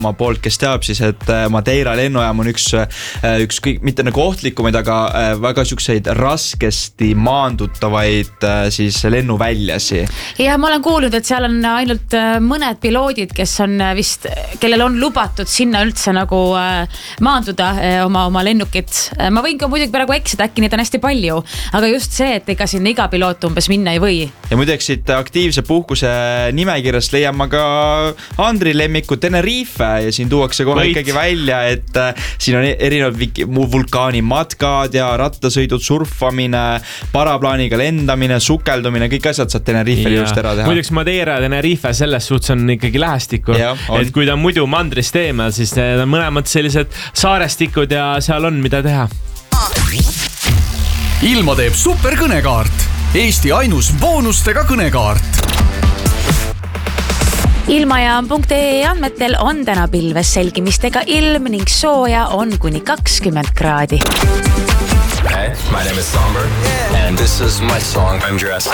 oma poolt, kes teab siis, et Madeira lennujaam on üks mitte nagu ohtlikumaid, aga väga siukseid raskesti maandutavaid siis lennuväljasi. Ja ma olen kuulnud, et seal on ainult mõned piloodid, kes on vist, kellel on lubatud sinna üldse nagu maanduda oma lennukit. Ma võin ka muidugi praegu eksida, äkki neid on hästi palju, aga just see, et ega sinna iga piloot umbes minna ei või. Ja muideks siit aktiivse puhkuse nimekirjast leian ma ka Andri lemmiku Tenerife ja siin tuuakse kohe ikkagi välja, et siin on erinevad vulkaanimatkad ja rattasõidud, surfamine, paraplaaniga lendamine, sukeldumine, kõik asjad saad Tenerifel just ära teha. Muideks Madeira ja Tenerife selles suhtes on ikkagi lähestikku, et kui ta muidu mandrist eemal, siis need on mõlemad sellised saarestikud ja seal on mida teha. Ilma teeb superkõnekaart. Eesti ainus boonustega kõnekaart. Ilmajaam.ee andmetel on täna pilves selgimistega ilm ning sooja on kuni 20 kraadi. Hey, my name is Somber and this is my song I'm Dressed.